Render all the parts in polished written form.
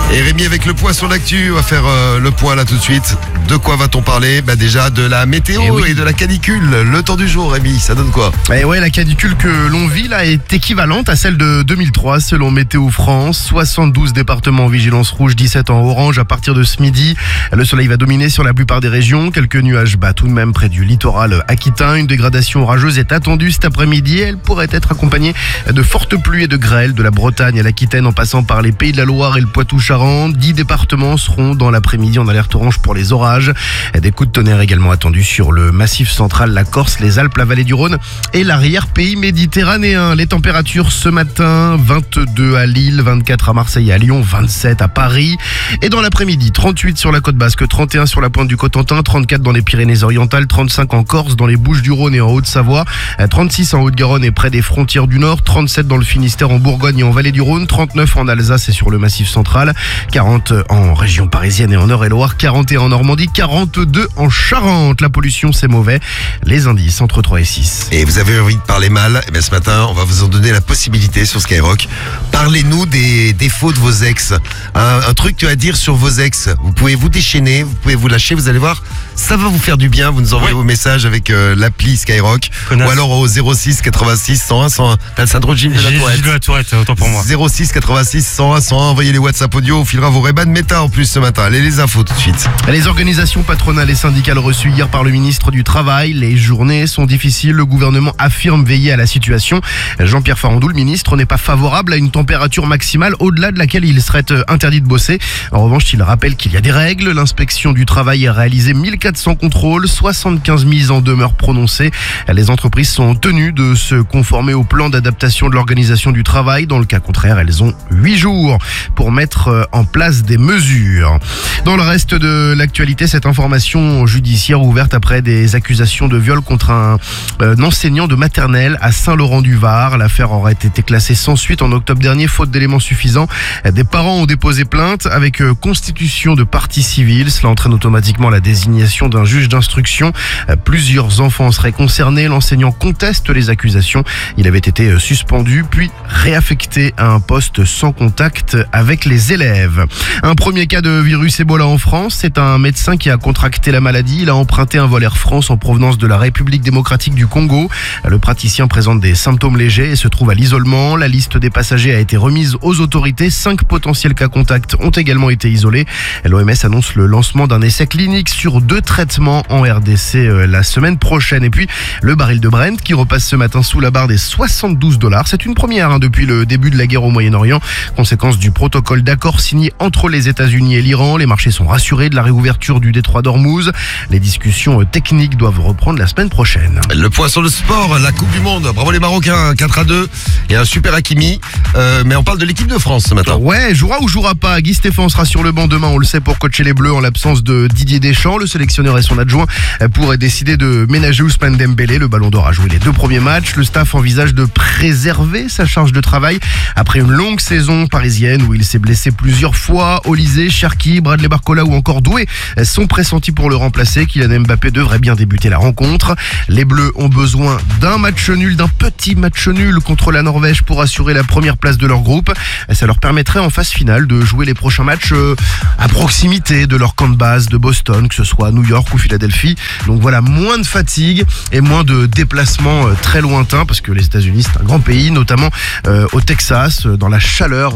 Et Rémi avec le point sur l'actu, on va faire le point là tout de suite. De quoi va-t-on parler ? Déjà de la météo et de la canicule. Le temps du jour, Rémi, ça donne quoi ? Et ouais, la canicule que l'on vit là est équivalente à celle de 2003 selon Météo France. 72 départements en vigilance rouge, 17 en orange à partir de ce midi. Le soleil va dominer sur la plupart des régions. Quelques nuages tout de même près du littoral aquitain. Une dégradation orageuse est attendue cet après-midi. Elle pourrait être accompagnée de fortes pluies et de grêles de la Bretagne à l'Aquitaine en passant par les Pays de la Loire et le Poitou-Charentes. 10 départements seront dans l'après-midi en alerte orange pour les orages. Des coups de tonnerre également attendus sur le massif central, la Corse, les Alpes, la vallée du Rhône et l'arrière-pays méditerranéen. Les températures ce matin, 22 à Lille, 24 à Marseille et à Lyon, 27 à Paris. Et dans l'après-midi, 38 sur la côte basque, 31 sur la pointe du Cotentin, 34 dans les Pyrénées-Orientales, 35 en Corse, dans les Bouches-du-Rhône et en Haute-Savoie, 36 en Haute-Garonne et près des frontières du Nord, 37 dans le Finistère, en Bourgogne et en vallée du Rhône, 39 en Alsace et sur le massif central, 40 en région parisienne et en Eure-et-Loire, 41 en Normandie, 42 en Charente. La pollution, c'est mauvais. Les indices entre 3 et 6. Et vous avez envie de parler mal ? Ce matin, on va vous en donner la possibilité sur Skyrock. Parlez-nous des défauts de vos ex. Un truc à dire sur vos ex. Vous pouvez vous déchaîner, vous pouvez vous lâcher, vous allez voir, ça va vous faire du bien. Vous nous envoyez vos messages avec l'appli Skyrock. Connasse. Ou alors au 06 86 101 101. T'as le syndrome de la Tourette. De la Tourette, autant pour moi. 06 86 101 101. Envoyez les WhatsApp audio. On filera vos Ray-Ban Meta en plus ce matin. Allez, les infos tout de suite. Les organisations patronales et syndicales reçues hier par le ministre du Travail. Les journées sont difficiles. Le gouvernement affirme veiller à la situation. Jean-Pierre Farandou, le ministre, n'est pas favorable à une température maximale au-delà de laquelle il serait interdit de bosser. En revanche, il rappelle qu'il y a des règles. L'inspection du travail a réalisé 1400 contrôles, 75 mises en demeure prononcées. Les entreprises sont tenues de se conformer au plan d'adaptation de l'organisation du travail. Dans le cas contraire, elles ont 8 jours pour mettre en place des mesures. Dans le reste de l'actualité, cette information judiciaire ouverte après des accusations de viol contre un enseignant de maternelle à Saint-Laurent-du-Var. L'affaire aurait été classée sans suite en octobre dernier, faute d'éléments suffisants. Des parents ont déposé plainte avec constitution de partie civile. Cela entraîne automatiquement la désignation d'un juge d'instruction. Plusieurs enfants seraient concernés. L'enseignant conteste les accusations. Il avait été suspendu puis réaffecté à un poste sans contact avec les élèves. Un premier cas de virus Ebola en France. C'est un médecin qui a contracté la maladie. Il a emprunté un vol Air France en provenance de la République démocratique du Congo. Le praticien présente des symptômes légers et se trouve à l'isolement. La liste des passagers a été remise aux autorités. 5 potentiels cas contacts ont également été isolés. L'OMS annonce le lancement d'un essai clinique sur 2 traitements en RDC la semaine prochaine. Et puis, le baril de Brent qui repasse ce matin sous la barre des $72. C'est une première depuis le début de la guerre au Moyen-Orient. Conséquence du protocole d'accord signé entre les États-Unis et l'Iran. Les marchés sont rassurés de la réouverture du détroit d'Ormuz. Les discussions techniques doivent reprendre la semaine prochaine. Le point sur le sport, la Coupe du Monde. Bravo les Marocains, 4-2 et un super Hakimi. Mais on parle de l'équipe de France ce matin. Ouais, jouera ou jouera pas. Guy Stéphane sera sur le banc demain, on le sait, pour coacher les Bleus en l'absence de Didier Deschamps. Le sélectionneur et son adjoint pourraient décider de ménager Ousmane Dembélé. Le Ballon d'Or a joué les 2 premiers matchs. Le staff envisage de préserver sa charge de travail après une longue saison parisienne où il s'est blessé plusieurs fois. Olysée, Cherki, Bradley Barcola ou encore Doué sont pressentis pour le remplacer. Kylian Mbappé devrait bien débuter la rencontre. Les Bleus ont besoin d'un match nul, d'un petit match nul contre la Norvège pour assurer la première place de leur groupe. Ça leur permettrait en phase finale de jouer les prochains matchs à proximité de leur camp de base de Boston, que ce soit à New York ou Philadelphie. Donc voilà, moins de fatigue et moins de déplacements très lointains, parce que les États-Unis c'est un grand pays, notamment au Texas, dans la chaleur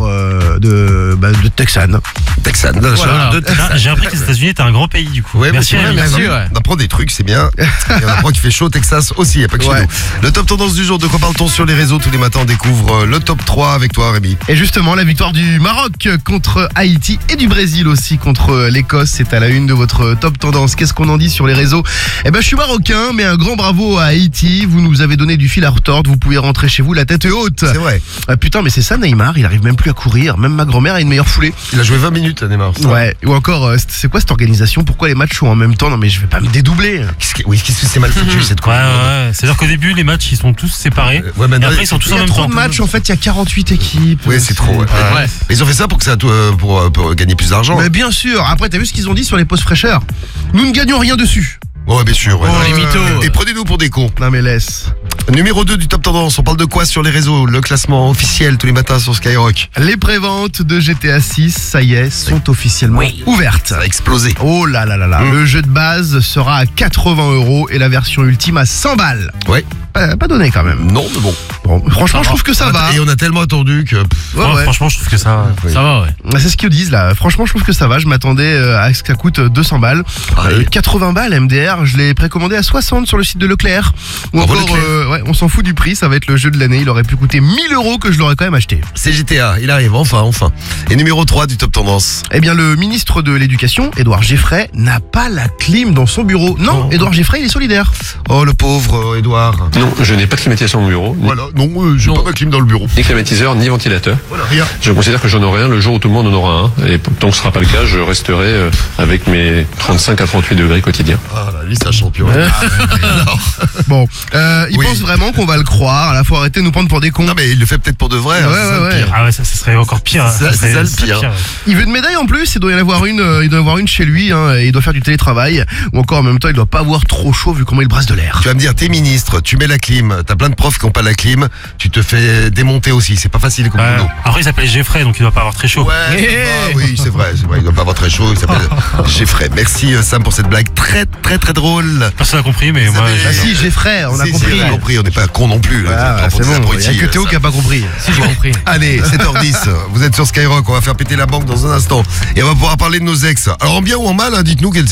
de Texan. J'ai appris que les États-Unis étaient un grand pays du coup. Ouais, merci. On apprend des trucs, c'est bien. Et on apprend qu'il fait chaud au Texas aussi, il n'y a pas que chez nous. Le top tendance du jour, de quoi parle-t-on sur les réseaux tous les matins? On découvre le top 3 avec toi, Rémi. Et justement, la victoire du Maroc contre Haïti et du Brésil aussi contre l'Écosse, c'est à la une de votre top tendance. Qu'est-ce qu'on en dit sur les réseaux? Je suis marocain, mais un grand bravo à Haïti. Vous nous avez donné du fil à retordre. Vous pouvez rentrer chez vous la tête haute. C'est vrai. Putain, mais c'est ça, Neymar. Il arrive même plus à courir. Même ma grand-mère a une meilleure foulée. Il a joué 20 minutes, Neymar. Ouais. Ou encore, c'est quoi cette organisation? Pourquoi les matchs sont en même temps? Non, mais je vais pas me dédoubler. Qu'est-ce que c'est mal foutu cette coupe? Ouais. C'est-à-dire qu'au début, les matchs, ils sont tous séparés. Et après, ils sont tous en même temps. Il y a trop de matchs, en fait. Il y a 48 équipes. Oui, c'est trop. Ouais. Mais ils ont fait ça pour gagner plus d'argent. Mais bien sûr. Après, t'as vu ce qu'ils ont dit sur les postes fraîcheurs? Nous ne gagnons rien dessus. Ouais, bien sûr. Ouais. Les mythos. Et prenez-nous pour des cons. Non, mais laisse. Numéro 2 du Top Tendance, on parle de quoi sur les réseaux? Le classement officiel tous les matins sur Skyrock. Les préventes de GTA 6, ça y est, sont officiellement ouvertes. Ça a explosé. Oh là là là là. Le jeu de base sera à 80 € et la version ultime à 100 balles. Ouais. Pas donné quand même. Non, mais bon. Bon, franchement, je trouve que ça va. Et on a tellement attendu que... Ouais. Franchement, je trouve que ça va, ouais. C'est ce qu'ils disent là. Franchement, je trouve que ça va. Je m'attendais à ce que ça coûte 200 balles. 80 balles MDR, je l'ai précommandé à 60 sur le site de Leclerc. Ou encore, on s'en fout du prix. Ça va être le jeu de l'année. Il aurait pu coûter 1000 € que je l'aurais quand même acheté. C'est GTA, il arrive, enfin. Et numéro 3 du Top Tendance. Eh bien, le ministre de l'Éducation, Édouard Geffray, n'a pas la clim dans son bureau. Non, Édouard Geffray, il est solidaire. Oh, le pauvre Édouard. Non, je n'ai pas de climatisation dans mon bureau. Voilà, non, j'ai pas ma clim dans le bureau. Ni climatiseur, ni ventilateur. Voilà, rien. Je considère que j'en aurai un le jour où tout le monde en aura un. Et tant que ce sera pas le cas, je resterai avec mes 35 à 38 degrés quotidiens. Ah là, lui, c'est un champion. Bon, il pense vraiment qu'on va le croire. À la fois arrêter de nous prendre pour des cons. Non, mais il le fait peut-être pour de vrai. Ouais. Ah ouais, ça serait encore pire. C'est ça le pire. Il veut une médaille en plus, il doit y en avoir une, chez lui, et il doit faire du télétravail, ou encore en même temps il doit pas avoir trop chaud vu comment il brasse de l'air. Tu vas me dire, t'es ministre, tu mets la clim, t'as plein de profs qui ont pas la clim, tu te fais démonter aussi, c'est pas facile comme boulot. Après il s'appelle Geffray, donc il doit pas avoir très chaud. Ouais, oui, c'est vrai, il doit pas avoir très chaud, il s'appelle Geffray. Merci Sam pour cette blague très très très drôle. Personne n'a compris, mais moi... Ah si, Geffray, on a compris. On n'est pas con non plus. C'est bon, il y a que Théo qui a pas compris. Si, j'ai compris. Allez, 7h10, vous êtes sur Skyrock, on va faire péter la banque dans un instant. Et on va pouvoir parler de nos ex. Alors en bien ou en mal, dites-nous quels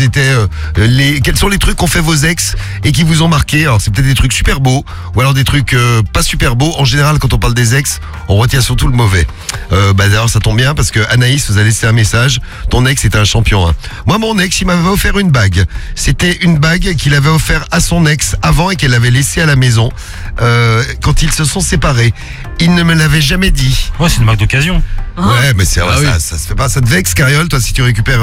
sont les trucs qu'ont fait vos ex et qui vous ont marqué. Alors c'est peut-être des trucs super beaux, ou alors des trucs pas super beaux. En général, quand on parle des ex, on retient surtout le mauvais. D'ailleurs, ça tombe bien parce que Anaïs vous a laissé un message. Ton ex était un champion. Moi, mon ex, il m'avait offert une bague. C'était une bague qu'il avait offert à son ex avant et qu'elle avait laissée à la maison quand ils se sont séparés. Il ne me l'avait jamais dit. Ouais, c'est une marque d'occasion. Ouais, mais c'est ça se fait pas. Ça te vexe, Cariole, toi, si tu récupères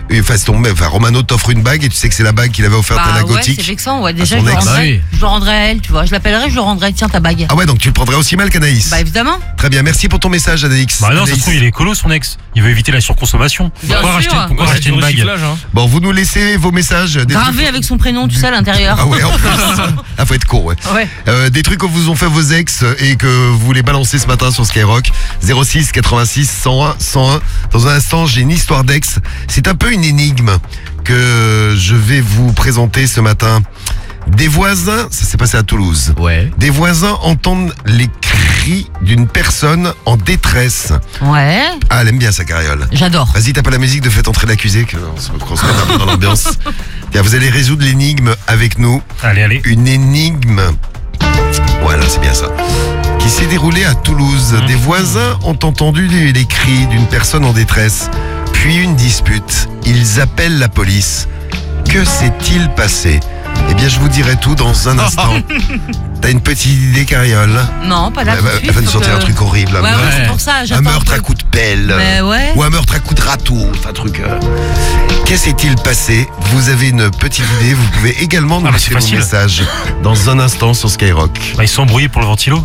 Romano t'offre une bague et tu sais que c'est la bague qu'il avait offerte à la gothique. C'est vexant, déjà je le rendrai à elle, tu vois. Je l'appellerai, je le rendrai, tiens ta bague. Ah ouais, donc tu le prendrais aussi mal qu'Anaïs. Bah évidemment. Très bien, merci pour ton message, Anaïs. Bah non, ça se trouve, il est écolo son ex. Il veut éviter la surconsommation. Pourquoi racheter une bague? Bon, vous nous laissez vos messages. Gravé avec son prénom, tu sais, à l'intérieur. Ah ouais, en plus. Faut être court, ouais. Des trucs que vous ont fait vos ex et que vous voulez balancer ce matin sur Skyrock. 06 86 101 101. Dans un instant, j'ai une histoire d'ex. C'est un peu une énigme que je vais vous présenter ce matin. Des voisins, ça s'est passé à Toulouse. Ouais. Des voisins entendent les cris d'une personne en détresse. Ouais. Ah, elle aime bien sa Cariole. J'adore. Vas-y, tape la musique de Faites entrer l'accusé, qu'on se mette un peu dans l'ambiance. Tiens, vous allez résoudre l'énigme avec nous. Allez. Une énigme. Voilà, c'est bien ça. Qui s'est déroulée à Toulouse. Des voisins ont entendu les cris d'une personne en détresse, puis une dispute. Ils appellent la police. Que s'est-il passé ? Eh bien, je vous dirai tout dans un instant. T'as une petite idée, Cariole? Non, pas là tout de suite. Elle va nous sortir un truc horrible. Ouais, c'est pour ça, j'attends. Un meurtre à coup de pelle. Mais ouais. Ou un meurtre à coup de râteau. Enfin, un truc... Qu'est-ce s'est-il passé? Vous avez une petite idée. Vous pouvez également nous laisser vos messages dans un instant sur Skyrock. Ils se sont embrouillés pour le ventilo.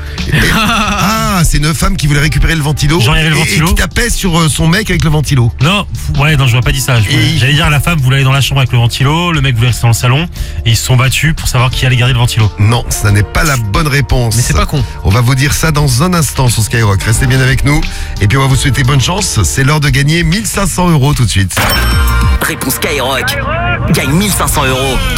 C'est une femme qui voulait récupérer le ventilo. Genre, il y avait le ventilo. Et qui tapait sur son mec avec le ventilo. Non, je vois pas dit ça. J'allais dire, la femme voulait aller dans la chambre avec le ventilo, le mec voulait rester dans le salon, et ils se sont battus pour savoir qui allait garder le ventilo. Non, ça n'est pas la bonne réponse. Mais c'est pas con. On va vous dire ça dans un instant sur Skyrock. Restez bien avec nous. Et puis on va vous souhaiter bonne chance. C'est l'heure de gagner 1500 € tout de suite. Réponse Skyrock. Gagne 1500 €.